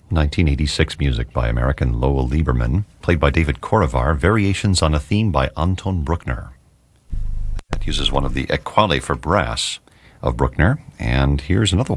1986 music by American Lowell Lieberman, played by David Korovar, variations on a theme by Anton Bruckner. That uses one of the Equale for brass of Bruckner, and here's another one.